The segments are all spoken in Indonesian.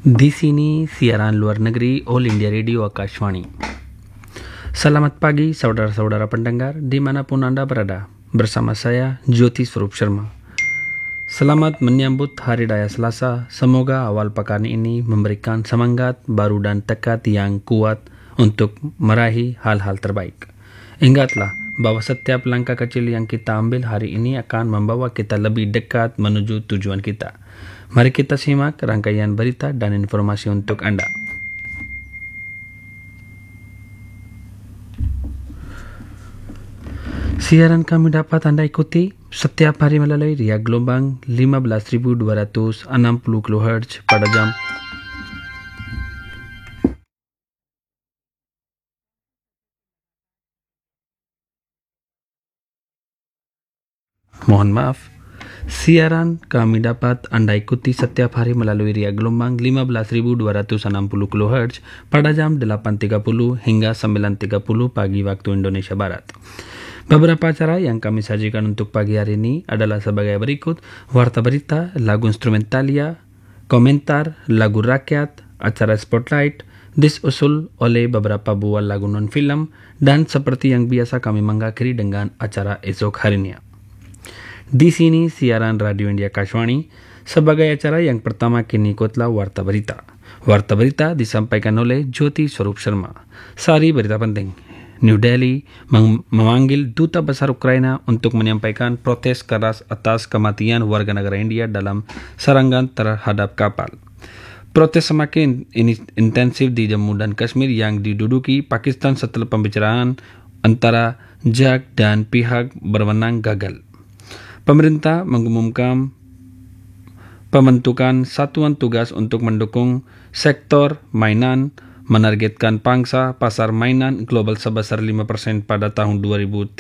Di sini siaran luar negeri All India Radio Akashvani. Selamat pagi saudara-saudara pendengar dimanapun Anda berada. Bersama saya Jyoti Swarup Sharma. Selamat menyambut Hari Raya Selasa. Semoga awal pekan ini memberikan semangat baru dan tekad yang kuat untuk meraih hal-hal terbaik. Ingatlah bahwa setiap langkah kecil yang kita ambil hari ini akan membawa kita lebih dekat menuju tujuan kita. Mari kita simak rangkaian berita dan informasi untuk Anda. Siaran kami dapat Anda ikuti setiap hari melalui riak gelombang 15.260 kHz pada jam Mohon maaf. Siaran kami dapat Anda ikuti setiap hari melalui riak gelombang 15.260 kHz pada jam 8.30 hingga 9.30 pagi waktu Indonesia Barat. Beberapa acara yang kami sajikan untuk pagi hari ini adalah sebagai berikut: warta berita, lagu instrumentalia, komentar, lagu rakyat, acara spotlight, disusul oleh beberapa buah lagu non-film, dan seperti yang biasa kami mengakhiri dengan acara esok harinya. Di sini siaran Radio India Akashvani. Sebagai acara yang pertama kini ikutlah Warta Berita. Warta Berita disampaikan oleh Jyoti Swarup Sharma. Sari berita penting. New Delhi memanggil Duta Besar Ukraina untuk menyampaikan protes keras atas kematian warga negara India dalam serangan terhadap kapal. Protes semakin intensif di Jammu dan Kashmir yang diduduki Pakistan setelah pembicaraan antara JAG dan pihak berwenang gagal. Pemerintah mengumumkan pembentukan satuan tugas untuk mendukung sektor mainan, menargetkan pangsa pasar mainan global sebesar 5% pada tahun 2032.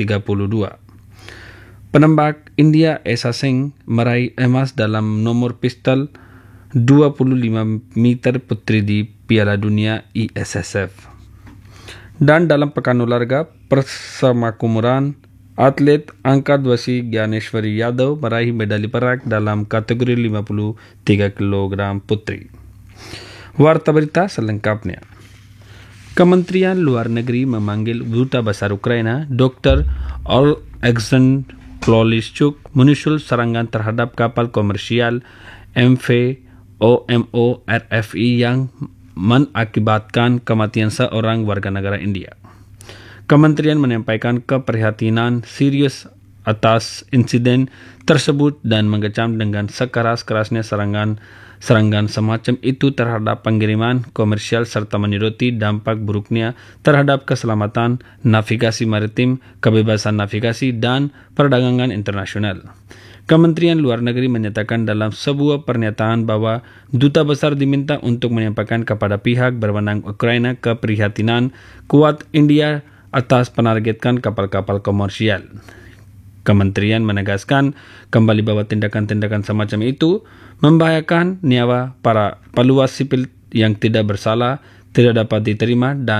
Penembak India Esa Singh meraih emas dalam nomor pistol 25 meter putri di Piala Dunia ISSF. Dan dalam pekan olahraga persemakmuran, atlet angkat besi Gyaneshwari Yadav meraih medali perak dalam kategori 53 kg putri. Warta berita selengkapnya. Kementerian Luar Negeri memanggil Duta Besar Ukraina, Dr. Oleksandr Polishchuk, menyusul serangan terhadap kapal komersial MV OMO RFI yang mengakibatkan kematian seorang warga negara India. Kementerian menyampaikan keprihatinan serius atas insiden tersebut dan mengecam dengan sekeras-kerasnya serangan semacam itu terhadap pengiriman komersial serta menyoroti dampak buruknya terhadap keselamatan navigasi maritim, kebebasan navigasi, dan perdagangan internasional. Kementerian Luar Negeri menyatakan dalam sebuah pernyataan bahwa Duta Besar diminta untuk menyampaikan kepada pihak berwenang Ukraina keprihatinan kuat India atas penargetkan kapal-kapal komersial. Kementerian menegaskan kembali bahwa tindakan-tindakan semacam itu membahayakan nyawa para peluas sipil yang tidak bersalah, tidak dapat diterima, dan